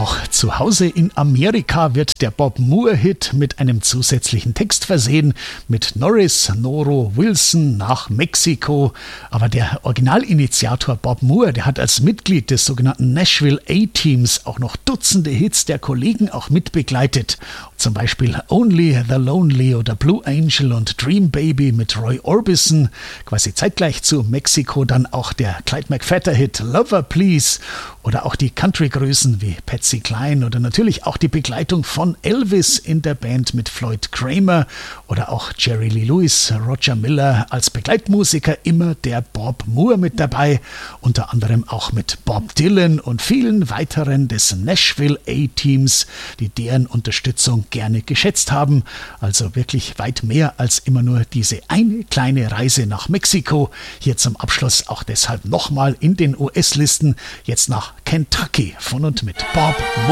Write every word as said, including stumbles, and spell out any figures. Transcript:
Auch zu Hause in Amerika wird der Bob Moore-Hit mit einem zusätzlichen Text versehen, mit Norris, Noro, Wilson nach Mexiko. Aber der Originalinitiator Bob Moore, der hat als Mitglied des sogenannten Nashville A-Teams auch noch Dutzende Hits der Kollegen auch mitbegleitet. Zum Beispiel Only the Lonely oder Blue Angel und Dream Baby mit Roy Orbison. Quasi zeitgleich zu Mexiko dann auch der Clyde McPhatter-Hit Lover Please oder auch die Country-Größen wie Patsy Cline oder natürlich auch die Begleitung von Elvis in der Band mit Floyd Kramer oder auch Jerry Lee Lewis, Roger Miller als Begleitmusiker, immer der Bob Moore mit dabei, unter anderem auch mit Bob Dylan und vielen weiteren des Nashville A-Teams, die deren Unterstützung gerne geschätzt haben. Also wirklich weit mehr als immer nur diese eine kleine Reise nach Mexiko. Hier zum Abschluss auch deshalb nochmal in den U S-Listen, jetzt nach Kentucky von und mit Bob Moore.